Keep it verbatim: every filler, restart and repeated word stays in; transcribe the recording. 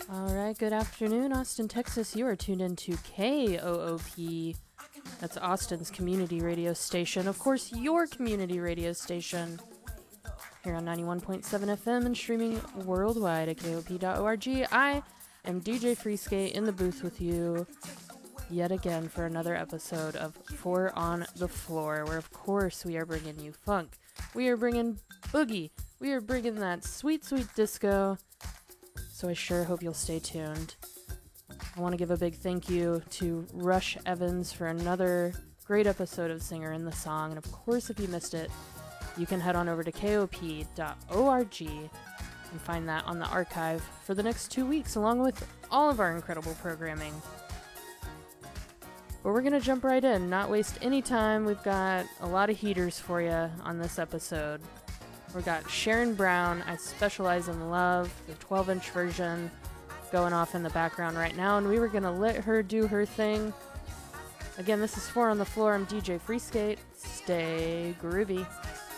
All right, good afternoon, Austin, Texas. You are tuned into K O O P. That's Austin's community radio station. Of course, your community radio station. Here on ninety-one point seven F M and streaming worldwide at K O P dot org. I am D J Freeskate in the booth with you yet again for another episode of Four on the Floor, where of course we are bringing you funk. We are bringing boogie. We are bringing that sweet, sweet disco. So I sure hope you'll stay tuned. I want to give a big thank you to Rush Evans for another great episode of Singer in the Song. And of course, if you missed it, you can head on over to K O P dot org and find that on the archive for the next two weeks, along with all of our incredible programming. But we're going to jump right in, not waste any time. We've got a lot of heaters for you on this episode. We've got Sharon Brown, I Specialize in Love, the twelve-inch version, going off in the background right now, and we were going to let her do her thing. Again, this is Four on the Floor. I'm D J Freeskate. Stay groovy.